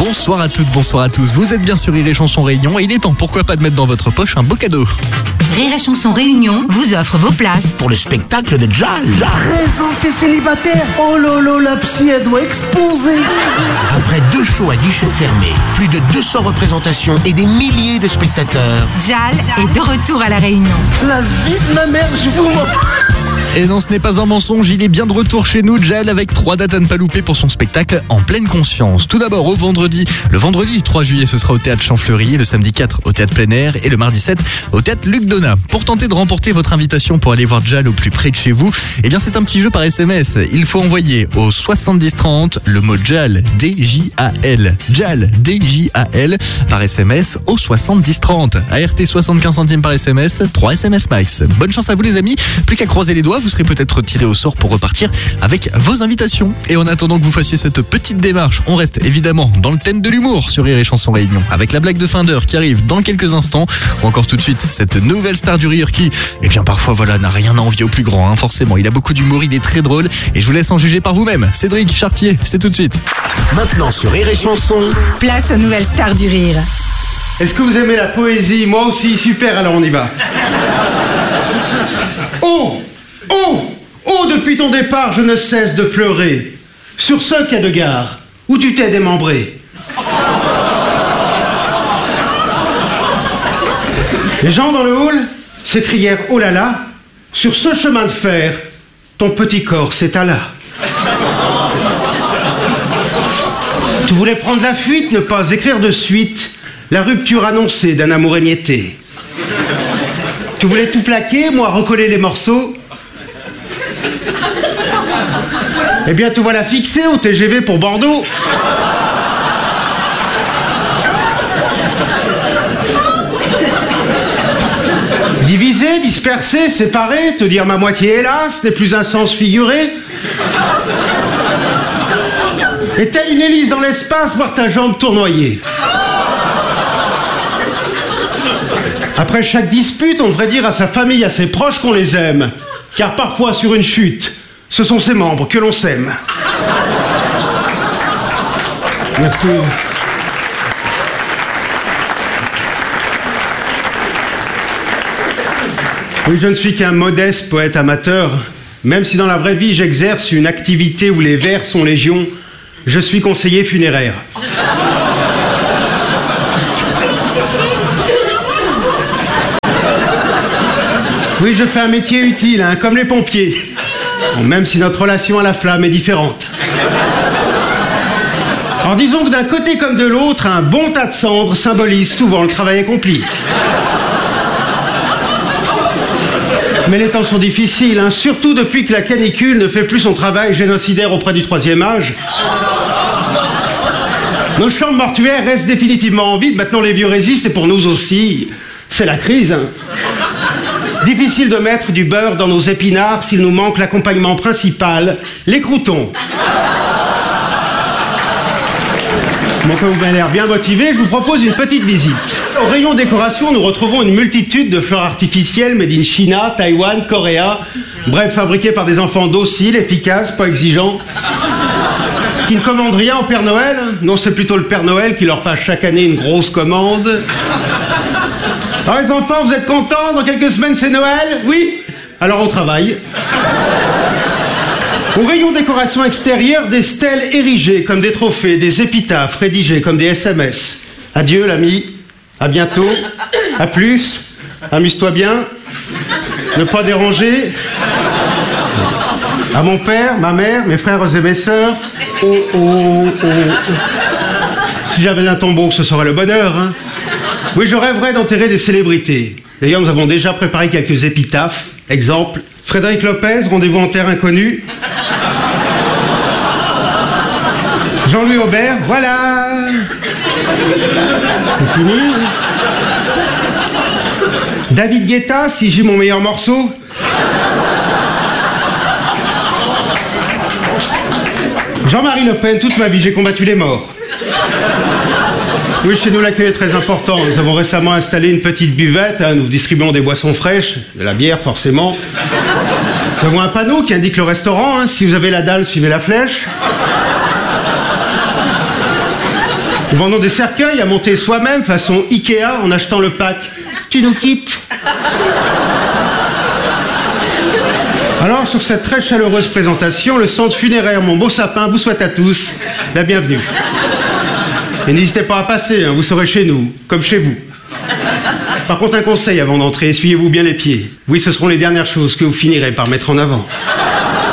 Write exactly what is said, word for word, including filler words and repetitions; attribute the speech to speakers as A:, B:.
A: Bonsoir à toutes, bonsoir à tous. Vous êtes bien sur Rire et Chanson Réunion et il est temps, pourquoi pas, de mettre dans votre poche un beau cadeau.
B: Rire et Chanson Réunion vous offre vos places
C: pour le spectacle de Jal.
D: Présentez célibataire. Oh lolo, la psy, elle doit exploser.
C: Après deux shows à guichet fermé, plus de deux cents représentations et des milliers de spectateurs,
B: Jal est de retour à La Réunion.
D: La vie de ma mère, je vous...
A: Et non, ce n'est pas un mensonge, il est bien de retour chez nous, Jal, avec trois dates à ne pas louper pour son spectacle En Pleine Conscience. Tout d'abord au vendredi. Le vendredi trois juillet, ce sera au Théâtre Champfleury, le samedi quatre au Théâtre Plein Air et le mardi sept au Théâtre Luc Donat. Pour tenter de remporter votre invitation pour aller voir Jal au plus près de chez vous, eh bien c'est un petit jeu par S M S. Il faut envoyer au soixante-dix trente le mot Jal, D J A L. Jal, D J A L, par S M S au soixante-dix trente. A R T soixante-quinze centimes par S M S, trois S M S max. Bonne chance à vous les amis, plus qu'à croiser les doigts, vous serez peut-être tiré au sort pour repartir avec vos invitations. Et en attendant que vous fassiez cette petite démarche, on reste évidemment dans le thème de l'humour sur Rire et Chanson Réunion, avec la blague de fin d'heure qui arrive dans quelques instants, ou encore tout de suite cette nouvelle star du rire qui, eh bien parfois voilà, n'a rien à envier au plus grand, hein, forcément. Il a beaucoup d'humour, il est très drôle, et je vous laisse en juger par vous-même. Cédric Chartier, c'est tout de suite.
C: Maintenant sur Rire et Chanson,
B: place aux nouvelles stars du rire.
E: Est-ce que vous aimez la poésie? Moi aussi, super, alors on y va. Oh! Oh! Oh, depuis ton départ, je ne cesse de pleurer. Sur ce quai de gare, où tu t'es démembré. Les gens dans le hall s'écrièrent « Oh là là !» Sur ce chemin de fer, ton petit corps s'étala. Tu voulais prendre la fuite, ne pas écrire de suite la rupture annoncée d'un amour émietté. Tu voulais tout plaquer, moi recoller les morceaux. Eh bien, te voilà fixé au T G V pour Bordeaux. Diviser, disperser, séparer, te dire ma moitié hélas, n'est plus un sens figuré. Et telle une hélice dans l'espace, voir ta jambe tournoyer. Après chaque dispute, on devrait dire à sa famille, à ses proches qu'on les aime. Car parfois, sur une chute, ce sont ses membres que l'on sème. Merci. Oui, je ne suis qu'un modeste poète amateur. Même si dans la vraie vie, j'exerce une activité où les vers sont légion, je suis conseiller funéraire. Oui, je fais un métier utile, hein, comme les pompiers. Bon, même si notre relation à la flamme est différente. Alors disons que d'un côté comme de l'autre, un bon tas de cendres symbolise souvent le travail accompli. Mais les temps sont difficiles, hein, surtout depuis que la canicule ne fait plus son travail génocidaire auprès du troisième âge. Nos chambres mortuaires restent définitivement vides, maintenant les vieux résistent et pour nous aussi, c'est la crise. Hein. Difficile de mettre du beurre dans nos épinards s'il nous manque l'accompagnement principal, les croûtons. Bon, comme vous avez l'air bien motivé, je vous propose une petite visite. Au rayon décoration, nous retrouvons une multitude de fleurs artificielles made in China, Taïwan, Coréa, bref, fabriquées par des enfants dociles, efficaces, pas exigeants, qui ne commandent rien au Père Noël. Non, c'est plutôt le Père Noël qui leur passe chaque année une grosse commande. Alors les enfants, vous êtes contents? Dans quelques semaines, c'est Noël? Oui? Alors au travail. Au rayon décoration extérieure, des stèles érigées comme des trophées, des épitaphes rédigées comme des S M S. Adieu l'ami, à bientôt, à plus, amuse-toi bien, ne pas déranger. À mon père, ma mère, mes frères et mes sœurs. Oh, oh, oh, oh. Si j'avais un tombeau, ce serait le bonheur, hein. Oui, je rêverais d'enterrer des célébrités. D'ailleurs, nous avons déjà préparé quelques épitaphes. Exemple, Frédéric Lopez, rendez-vous en terre inconnue. Jean-Louis Aubert, voilà. C'est fini. David Guetta, si j'ai mon meilleur morceau. Jean-Marie Le Pen, toute ma vie, j'ai combattu les morts. Oui, chez nous, l'accueil est très important. Nous avons récemment installé une petite buvette. Hein, nous distribuons des boissons fraîches, de la bière, forcément. Nous avons un panneau qui indique le restaurant. Hein, si vous avez la dalle, suivez la flèche. Nous vendons des cercueils à monter soi-même façon Ikea en achetant le pack. Tu nous quittes. Alors, sur cette très chaleureuse présentation, le centre funéraire Mon Beau Sapin vous souhaite à tous la bienvenue. Et n'hésitez pas à passer, hein, vous serez chez nous, comme chez vous. Par contre, un conseil avant d'entrer, essuyez-vous bien les pieds. Oui, ce seront les dernières choses que vous finirez par mettre en avant.